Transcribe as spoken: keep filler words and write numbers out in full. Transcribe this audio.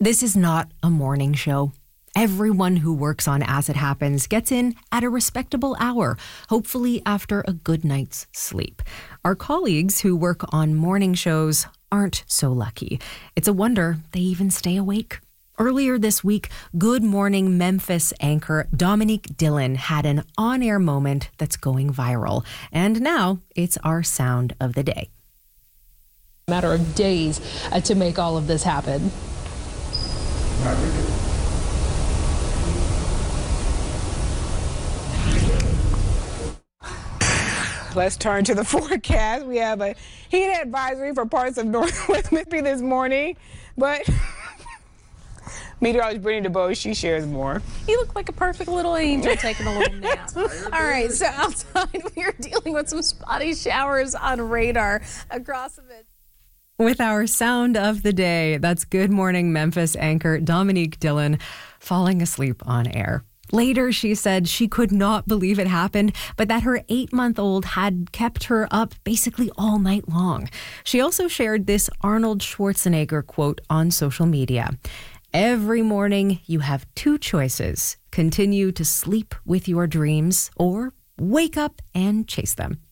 This is not a morning show. Everyone who works on As It Happens gets in at a respectable hour, hopefully after a good night's sleep. Our colleagues who work on morning shows aren't so lucky. It's a wonder they even stay awake. Earlier this week, Good Morning Memphis anchor Dominique Dillon had an on-air moment that's going viral. And now it's our sound of the day. Matter of days uh, to make all of this happen. Let's turn to the forecast. We have a heat advisory for parts of Northwest Mississippi this morning, but meteorologist Brittany DeBose, she shares more. You look like a perfect little angel taking a little nap. All right, so outside we are dealing with some spotty showers on radar across the mid. With our sound of the day, that's Good Morning Memphis anchor Dominique Dillon falling asleep on air. Later, she said she could not believe it happened, but that her eight-month-old had kept her up basically all night long. She also shared this Arnold Schwarzenegger quote on social media. Every morning, you have two choices. Continue to sleep with your dreams or wake up and chase them.